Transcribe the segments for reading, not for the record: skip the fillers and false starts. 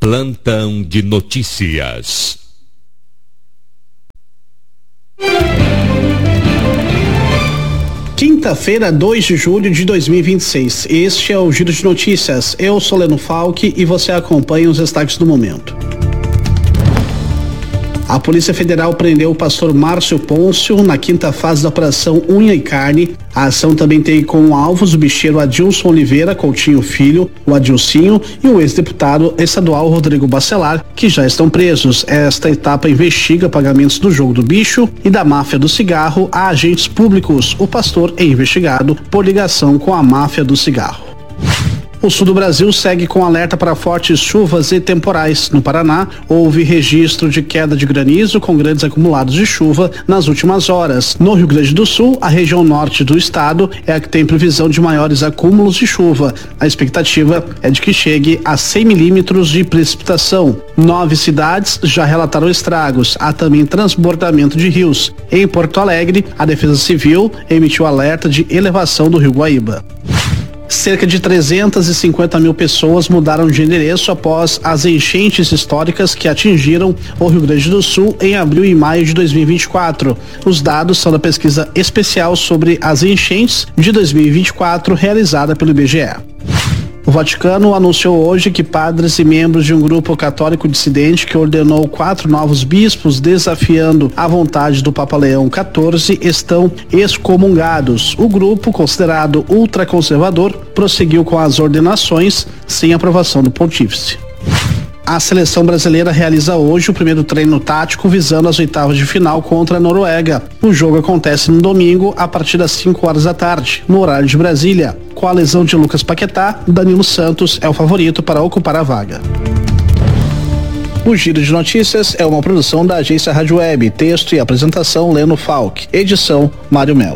Plantão de notícias. Quinta-feira, 2 de julho de 2026. Este é o Giro de Notícias. Eu sou Leno Falck e você acompanha os destaques do momento. A Polícia Federal prendeu o pastor Márcio Pôncio na quinta fase da Operação Unha e Carne. A ação também tem como alvos o bicheiro Adilson Oliveira Coutinho Filho, o Adilcinho e o ex-deputado estadual Rodrigo Bacelar, que já estão presos. Esta etapa investiga pagamentos do jogo do bicho e da máfia do cigarro a agentes públicos. O pastor é investigado por ligação com a máfia do cigarro. O sul do Brasil segue com alerta para fortes chuvas e temporais. No Paraná, houve registro de queda de granizo com grandes acumulados de chuva nas últimas horas. No Rio Grande do Sul, a região norte do estado é a que tem previsão de maiores acúmulos de chuva. A expectativa é de que chegue a 100 milímetros de precipitação. 9 cidades já relataram estragos. Há também transbordamento de rios. Em Porto Alegre, a Defesa Civil emitiu alerta de elevação do Rio Guaíba. Cerca de 350 mil pessoas mudaram de endereço após as enchentes históricas que atingiram o Rio Grande do Sul em abril e maio de 2024. Os dados são da pesquisa especial sobre as enchentes de 2024 realizada pelo IBGE. O Vaticano anunciou hoje que padres e membros de um grupo católico dissidente que ordenou 4 novos bispos desafiando a vontade do Papa Leão XIV estão excomungados. O grupo, considerado ultraconservador, prosseguiu com as ordenações sem aprovação do pontífice. A seleção brasileira realiza hoje o primeiro treino tático visando as oitavas de final contra a Noruega. O jogo acontece no domingo a partir das 5 horas da tarde, no horário de Brasília. Com a lesão de Lucas Paquetá, Danilo Santos é o favorito para ocupar a vaga. O Giro de Notícias é uma produção da agência Rádio Web. Texto e apresentação Leno Falck. Edição Mário Melo.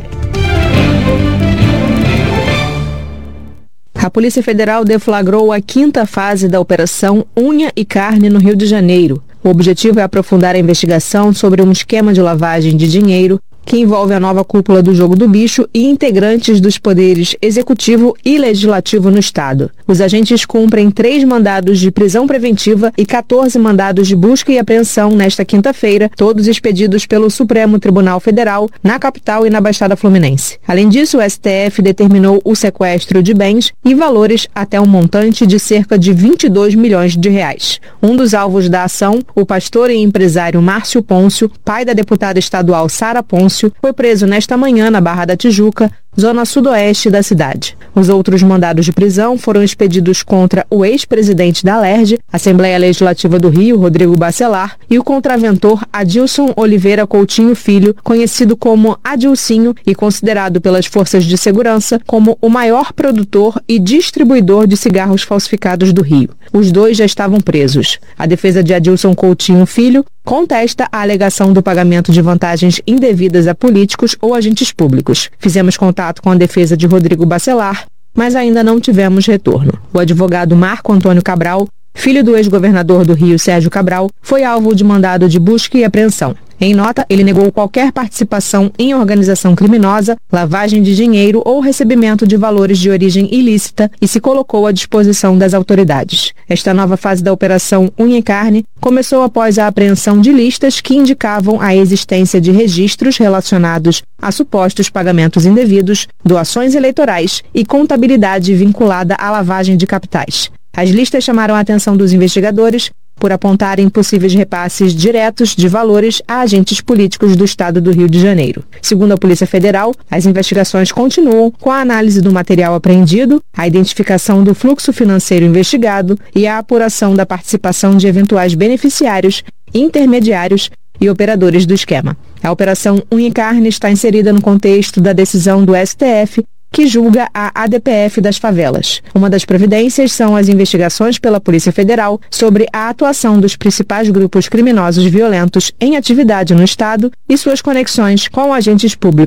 A Polícia Federal deflagrou a quinta fase da Operação Unha e Carne no Rio de Janeiro. O objetivo é aprofundar a investigação sobre um esquema de lavagem de dinheiro que envolve a nova cúpula do Jogo do Bicho e integrantes dos poderes executivo e legislativo no estado. Os agentes cumprem 3 mandados de prisão preventiva e 14 mandados de busca e apreensão nesta quinta-feira, todos expedidos pelo Supremo Tribunal Federal na capital e na Baixada Fluminense. Além disso, o STF determinou o sequestro de bens e valores até um montante de cerca de 22 milhões de reais. Um dos alvos da ação, o pastor e empresário Márcio Pôncio, pai da deputada estadual Sara Pôncio, foi preso nesta manhã na Barra da Tijuca, zona sudoeste da cidade. Os outros mandados de prisão foram expedidos contra o ex-presidente da ALERJ, Assembleia Legislativa do Rio, Rodrigo Bacelar, e o contraventor Adilson Oliveira Coutinho Filho, conhecido como Adilcinho e considerado pelas forças de segurança como o maior produtor e distribuidor de cigarros falsificados do Rio. Os dois já estavam presos. A defesa de Adilson Coutinho Filho contesta a alegação do pagamento de vantagens indevidas a políticos ou agentes públicos. Fizemos contato com a defesa de Rodrigo Bacelar, mas ainda não tivemos retorno. O advogado Marco Antônio Cabral, filho do ex-governador do Rio, Sérgio Cabral, foi alvo de mandado de busca e apreensão. Em nota, ele negou qualquer participação em organização criminosa, lavagem de dinheiro ou recebimento de valores de origem ilícita e se colocou à disposição das autoridades. Esta nova fase da Operação Unha e Carne começou após a apreensão de listas que indicavam a existência de registros relacionados a supostos pagamentos indevidos, doações eleitorais e contabilidade vinculada à lavagem de capitais. As listas chamaram a atenção dos investigadores por apontarem possíveis repasses diretos de valores a agentes políticos do estado do Rio de Janeiro. Segundo a Polícia Federal, as investigações continuam com a análise do material apreendido, a identificação do fluxo financeiro investigado e a apuração da participação de eventuais beneficiários, intermediários e operadores do esquema. A Operação Unha e Carne está inserida no contexto da decisão do STF que julga a ADPF das favelas. Uma das providências são as investigações pela Polícia Federal sobre a atuação dos principais grupos criminosos violentos em atividade no Estado e suas conexões com agentes públicos.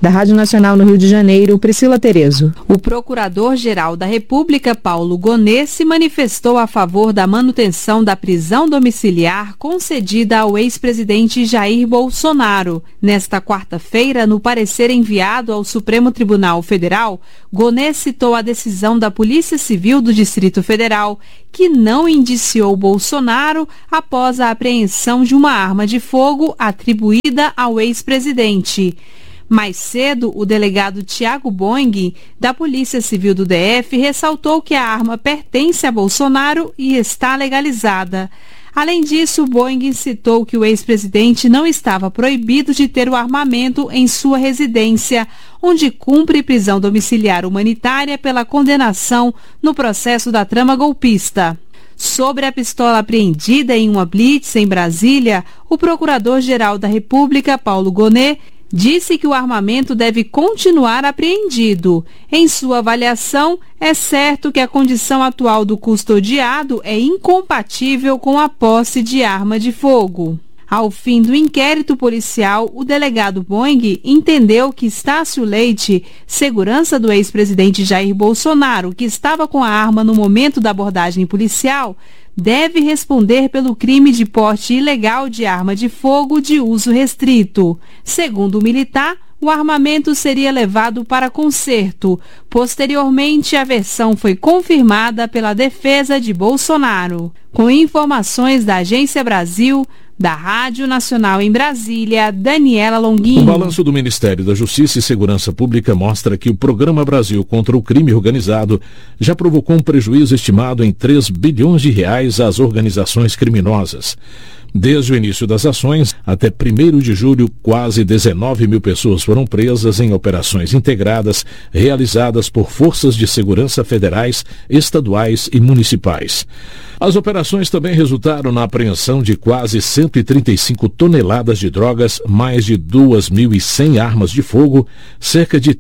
Da Rádio Nacional no Rio de Janeiro, Priscila Terezo. O Procurador-Geral da República, Paulo Gonet, se manifestou a favor da manutenção da prisão domiciliar concedida ao ex-presidente Jair Bolsonaro. Nesta quarta-feira, no parecer enviado ao Supremo Tribunal Federal, Gonet citou a decisão da Polícia Civil do Distrito Federal, que não indiciou Bolsonaro após a apreensão de uma arma de fogo atribuída ao ex-presidente. Mais cedo, o delegado Tiago Boing, da Polícia Civil do DF, ressaltou que a arma pertence a Bolsonaro e está legalizada. Além disso, Boing citou que o ex-presidente não estava proibido de ter o armamento em sua residência, onde cumpre prisão domiciliar humanitária pela condenação no processo da trama golpista. Sobre a pistola apreendida em uma blitz em Brasília, o Procurador-Geral da República, Paulo Gonet, disse que o armamento deve continuar apreendido. Em sua avaliação, é certo que a condição atual do custodiado é incompatível com a posse de arma de fogo. Ao fim do inquérito policial, o delegado Boing entendeu que Estácio Leite, segurança do ex-presidente Jair Bolsonaro, que estava com a arma no momento da abordagem policial, deve responder pelo crime de porte ilegal de arma de fogo de uso restrito. Segundo o militar, o armamento seria levado para conserto. Posteriormente, a versão foi confirmada pela defesa de Bolsonaro. Com informações da Agência Brasil, da Rádio Nacional em Brasília, Daniela Longuinho. O balanço do Ministério da Justiça e Segurança Pública mostra que o Programa Brasil contra o Crime Organizado já provocou um prejuízo estimado em 3 bilhões de reais às organizações criminosas. Desde o início das ações, até 1º de julho, quase 19 mil pessoas foram presas em operações integradas realizadas por forças de segurança federais, estaduais e municipais. As operações também resultaram na apreensão de quase 135 toneladas de drogas, mais de 2.100 armas de fogo, cerca de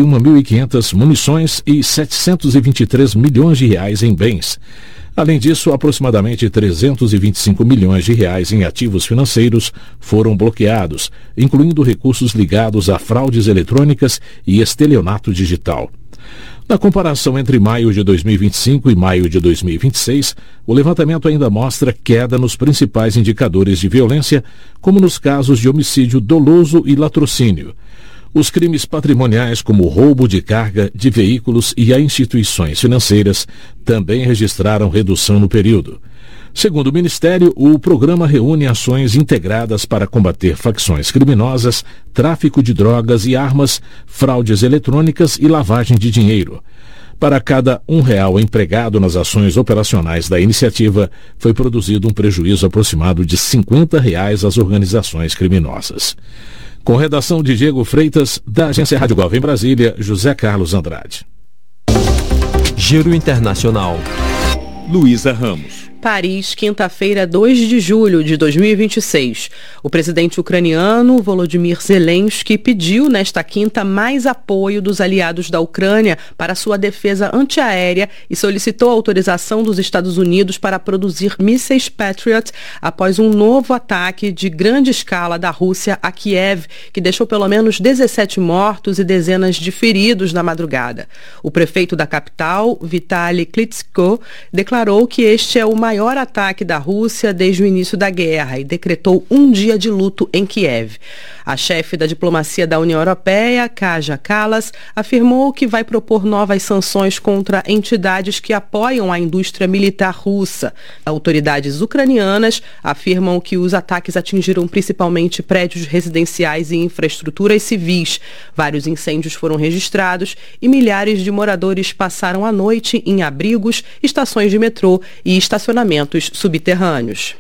31.500 munições e 723 milhões de reais em bens. Além disso, aproximadamente 325 milhões de reais em ativos financeiros foram bloqueados, incluindo recursos ligados a fraudes eletrônicas e estelionato digital. Na comparação entre maio de 2025 e maio de 2026, o levantamento ainda mostra queda nos principais indicadores de violência, como nos casos de homicídio doloso e latrocínio. Os crimes patrimoniais, como roubo de carga, de veículos e a instituições financeiras, também registraram redução no período. Segundo o Ministério, o programa reúne ações integradas para combater facções criminosas, tráfico de drogas e armas, fraudes eletrônicas e lavagem de dinheiro. Para cada R$1 empregado nas ações operacionais da iniciativa, foi produzido um prejuízo aproximado de R$50 às organizações criminosas. Com redação de Diego Freitas, da Agência Rádio Gov em Brasília, José Carlos Andrade. Giro Internacional. Luísa Ramos. Paris, quinta-feira, 2 de julho de 2026. O presidente ucraniano Volodymyr Zelensky pediu nesta quinta mais apoio dos aliados da Ucrânia para sua defesa antiaérea e solicitou a autorização dos Estados Unidos para produzir mísseis Patriot após um novo ataque de grande escala da Rússia a Kiev, que deixou pelo menos 17 mortos e dezenas de feridos na madrugada. O prefeito da capital, Vitaly Klitschko, declarou que este é o maior ataque da Rússia desde o início da guerra e decretou um dia de luto em Kiev. A chefe da diplomacia da União Europeia, Kaja Kallas, afirmou que vai propor novas sanções contra entidades que apoiam a indústria militar russa. Autoridades ucranianas afirmam que os ataques atingiram principalmente prédios residenciais e infraestruturas civis. Vários incêndios foram registrados e milhares de moradores passaram a noite em abrigos, estações de metrô e estacionamentos subterrâneos.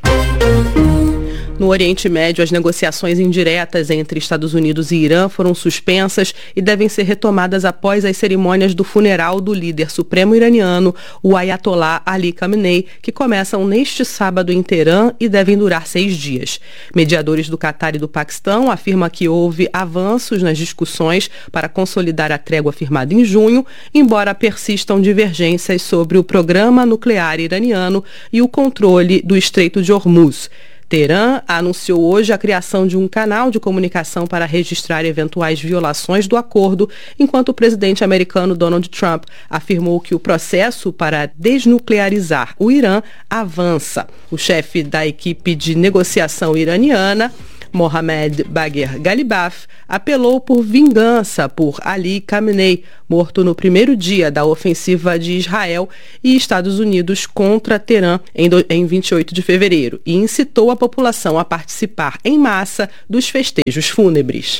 No Oriente Médio, as negociações indiretas entre Estados Unidos e Irã foram suspensas e devem ser retomadas após as cerimônias do funeral do líder supremo iraniano, o Ayatollah Ali Khamenei, que começam neste sábado em Teherã e devem durar 6 dias. Mediadores do Catar e do Paquistão afirmam que houve avanços nas discussões para consolidar a trégua firmada em junho, embora persistam divergências sobre o programa nuclear iraniano e o controle do Estreito de Hormuz. Teherã anunciou hoje a criação de um canal de comunicação para registrar eventuais violações do acordo, enquanto o presidente americano Donald Trump afirmou que o processo para desnuclearizar o Irã avança. O chefe da equipe de negociação iraniana, Mohammad Bagher Ghalibaf, apelou por vingança por Ali Khamenei, morto no primeiro dia da ofensiva de Israel e Estados Unidos contra Teherã em 28 de fevereiro, e incitou a população a participar em massa dos festejos fúnebres.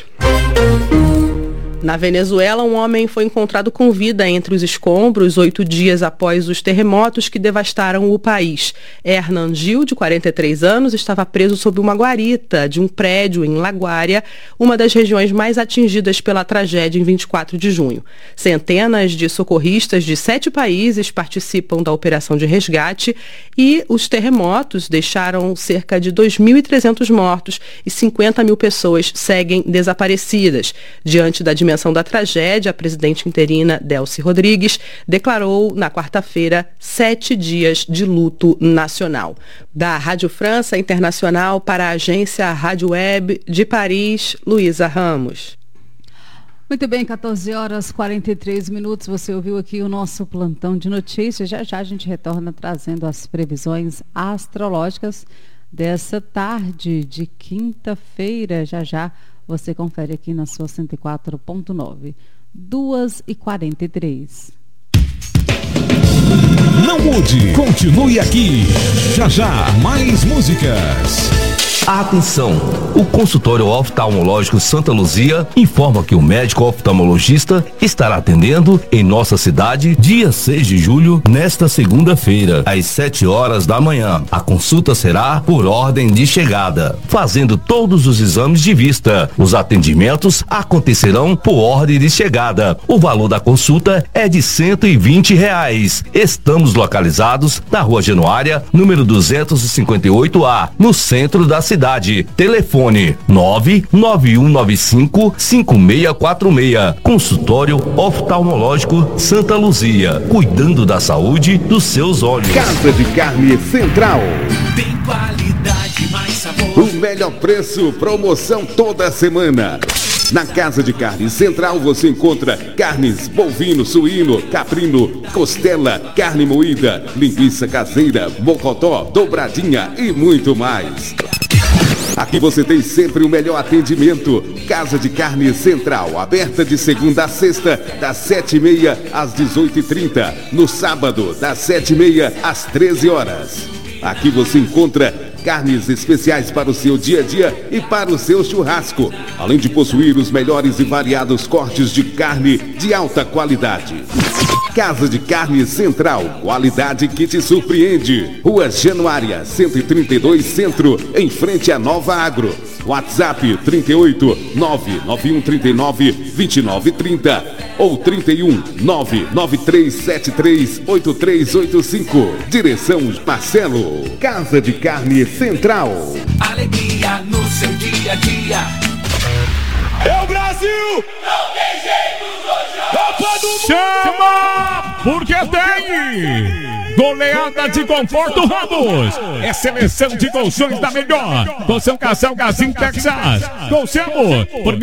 Na Venezuela, um homem foi encontrado com vida entre os escombros 8 dias após os terremotos que devastaram o país. Hernan Gil, de 43 anos, estava preso sob uma guarita de um prédio em La Guaira, uma das regiões mais atingidas pela tragédia, em 24 de junho. Centenas de socorristas de 7 países participam da operação de resgate e os terremotos deixaram cerca de 2.300 mortos e 50 mil pessoas seguem desaparecidas. Diante da dimensão da tragédia, a presidente interina Delcy Rodrigues declarou na quarta-feira 7 dias de luto nacional. Da Rádio França Internacional para a agência Rádio Web de Paris, Luísa Ramos. Muito bem, 14h43. Você ouviu aqui o nosso plantão de notícias. Já já a gente retorna trazendo as previsões astrológicas dessa tarde de quinta-feira. Já já você confere aqui na sua 104.9. 2h43. Não mude, continue aqui. Já já, mais músicas. Atenção! O consultório oftalmológico Santa Luzia informa que o médico oftalmologista estará atendendo em nossa cidade dia 6 de julho, nesta segunda-feira, às 7 horas da manhã. A consulta será por ordem de chegada, fazendo todos os exames de vista. Os atendimentos acontecerão por ordem de chegada. O valor da consulta é de R$120. Estamos localizados na Rua Januária, número 258A, no centro da cidade. Telefone 99195-5646. Consultório oftalmológico Santa Luzia, cuidando da saúde dos seus olhos. Casa de Carne Central. Tem qualidade, mais sabor. O melhor preço, promoção toda semana. Na Casa de Carne Central você encontra carnes bovino, suíno, caprino, costela, carne moída, linguiça caseira, mocotó, dobradinha e muito mais. Aqui você tem sempre o melhor atendimento. Casa de Carne Central, aberta de segunda a sexta, das 7h30 às 18h30. No sábado, das 7h30 às 13 horas. Aqui você encontra carnes especiais para o seu dia a dia e para o seu churrasco, além de possuir os melhores e variados cortes de carne de alta qualidade. Casa de Carne Central, qualidade que te surpreende. Rua Januária, 132 Centro, em frente à Nova Agro. WhatsApp 38 99139 2930 ou 31 99373 8385. Direção Marcelo. Casa de Carne Central. Alegria no seu dia a dia. É o Brasil! Não tem jeito, Copa do Mundo! Chama! Porque tem! Goleada de Conforto Ramos. É seleção de colchões da melhor. Colchão Casal Gazin Texas. Colchão por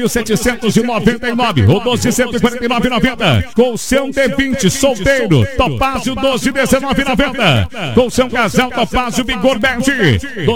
1.799 ou 12.149,90. Colchão D20 solteiro Topázio 12.19,90. Colchão Casal Topázio Vigor Bege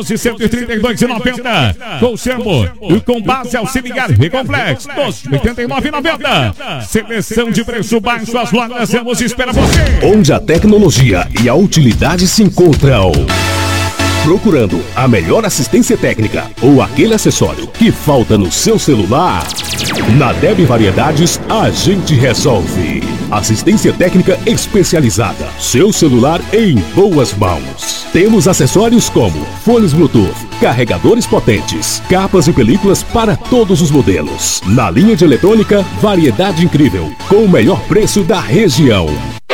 12.132,90. Colchão e com base auxiliar Recomflex 12.89,90. Seleção de preço baixo. As lojas Ramos espera você. Onde a tecnologia e a utilidade se encontram. Procurando a melhor assistência técnica ou aquele acessório que falta no seu celular? Na Deb Variedades a gente resolve. Assistência técnica especializada. Seu celular em boas mãos. Temos acessórios como fones Bluetooth, carregadores potentes, capas e películas para todos os modelos. Na linha de eletrônica, variedade incrível, com o melhor preço da região.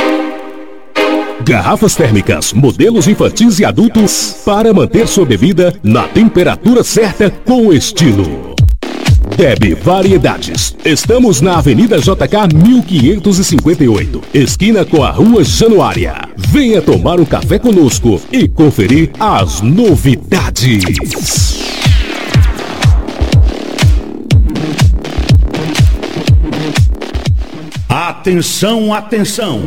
Garrafas térmicas, modelos infantis e adultos, para manter sua bebida na temperatura certa com estilo. Deb Variedades. Estamos na Avenida JK 1558, esquina com a Rua Januária. Venha tomar um café conosco e conferir as novidades. Atenção, atenção!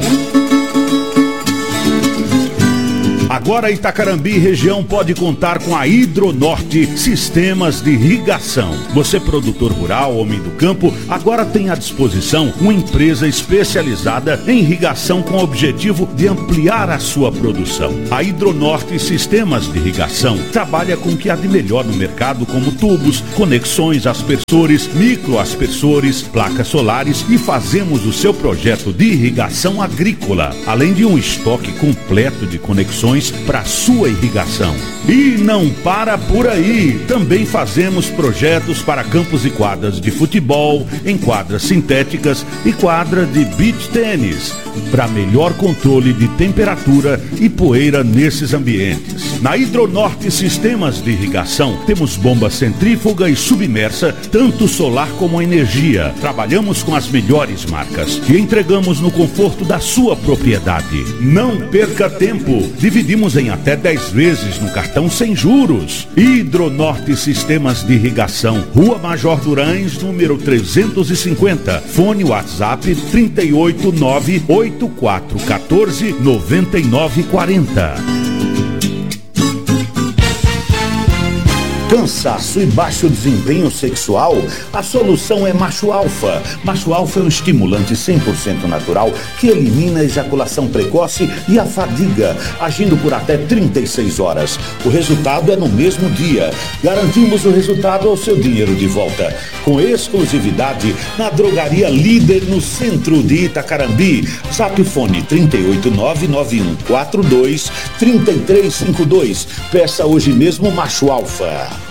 Agora Itacarambi e região pode contar com a Hidronorte Sistemas de Irrigação. Você, produtor rural, homem do campo, agora tem à disposição uma empresa especializada em irrigação com o objetivo de ampliar a sua produção. A Hidronorte Sistemas de Irrigação trabalha com o que há de melhor no mercado, como tubos, conexões, aspersores, microaspersores, placas solares, e fazemos o seu projeto de irrigação agrícola, além de um estoque completo de conexões para sua irrigação. E não para por aí, também fazemos projetos para campos e quadras de futebol, em quadras sintéticas e quadra de beach tênis, para melhor controle de temperatura e poeira nesses ambientes. Na Hidronorte Sistemas de Irrigação, temos bomba centrífuga e submersa, tanto solar como energia. Trabalhamos com as melhores marcas e entregamos no conforto da sua propriedade. Não perca tempo, dividimos em até 10 vezes no cartão sem juros. Hidronorte Sistemas de Irrigação, Rua Major Durães, número 350. Fone WhatsApp 389-8414-9940. Cansaço e baixo desempenho sexual? A solução é Macho Alfa. Macho Alfa é um estimulante 100% natural que elimina a ejaculação precoce e a fadiga, agindo por até 36 horas. O resultado é no mesmo dia. Garantimos o resultado ao seu dinheiro de volta. Com exclusividade na drogaria líder no centro de Itacarambi. Zap Fone 38991423352. Peça hoje mesmo Macho Alfa.